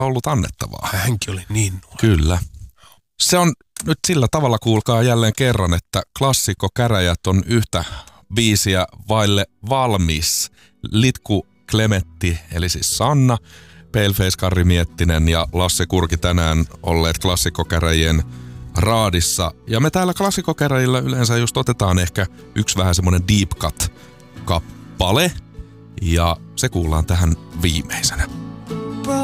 ollut annettavaa. Hänkin oli niin nuori. Kyllä. Se on nyt sillä tavalla, kuulkaa jälleen kerran, että klassikkokäräjät on yhtä biisiä vaille valmis. Litku Klemetti, eli siis Sanna, Paleface Karri Miettinen ja Lasse Kurki tänään olleet klassikkokäräjien raadissa. Ja me täällä klassikkokäräjillä yleensä just otetaan ehkä yksi vähän semmoinen deep cut-kappale, ja se kuullaan tähän viimeisenä.